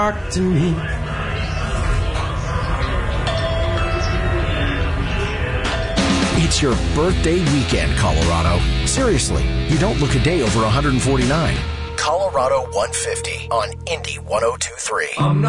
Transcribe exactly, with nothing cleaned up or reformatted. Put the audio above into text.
Talk to me. It's your birthday weekend, Colorado. Seriously, you don't look a day over one hundred forty-nine. Colorado one fifty on Indy one oh two three. I'm not